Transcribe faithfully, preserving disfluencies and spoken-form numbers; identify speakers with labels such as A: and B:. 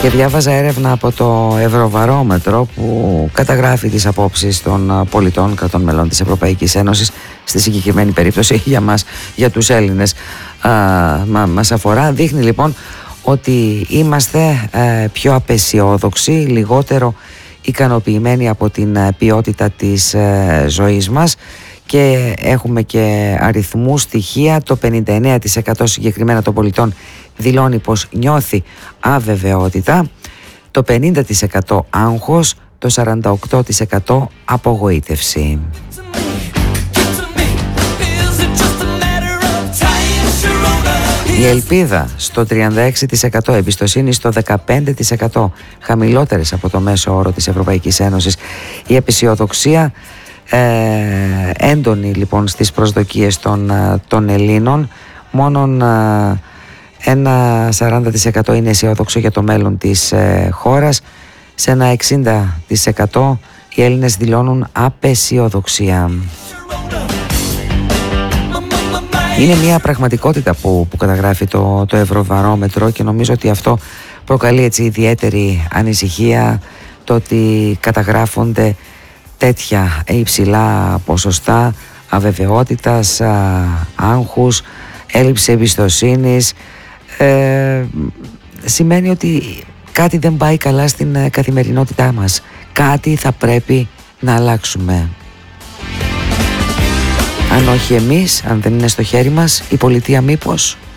A: Και διάβαζα έρευνα από το Ευρωβαρόμετρο που καταγράφει τις απόψεις των πολιτών κρατών μελών της Ευρωπαϊκής Ένωσης, στη συγκεκριμένη περίπτωση για μας, για τους Έλληνες α, μα, μας αφορά. Δείχνει λοιπόν ότι είμαστε ε, πιο απεσιόδοξοι, λιγότερο ικανοποιημένοι από την ποιότητα της ε, ζωής μας, και έχουμε και αριθμούς, στοιχεία. Το πενήντα εννέα τοις εκατό συγκεκριμένα των πολιτών δηλώνει πως νιώθει αβεβαιότητα, το πενήντα τοις εκατό άγχος, το σαράντα οκτώ τοις εκατό απογοήτευση. Η ελπίδα στο τριάντα έξι τοις εκατό, εμπιστοσύνη στο δεκαπέντε τοις εκατό, χαμηλότερες από το μέσο όρο της Ευρωπαϊκής Ένωσης. Η απεσιοδοξία ε, έντονη λοιπόν στις προσδοκίες των, των Ελλήνων. Μόνον ε, ένα σαράντα τοις εκατό είναι αισιόδοξο για το μέλλον της ε, χώρας. Σε ένα εξήντα τοις εκατό οι Έλληνες δηλώνουν απεσιοδοξία. Είναι μια πραγματικότητα που, που καταγράφει το, το Ευρωβαρόμετρο, και νομίζω ότι αυτό προκαλεί έτσι ιδιαίτερη ανησυχία, το ότι καταγράφονται τέτοια υψηλά ποσοστά αβεβαιότητας, α, άγχους, έλλειψη εμπιστοσύνης. Ε, σημαίνει ότι κάτι δεν πάει καλά στην καθημερινότητά μας. Κάτι θα πρέπει να αλλάξουμε. Αν όχι εμείς, αν δεν είναι στο χέρι μας, η πολιτεία μήπως?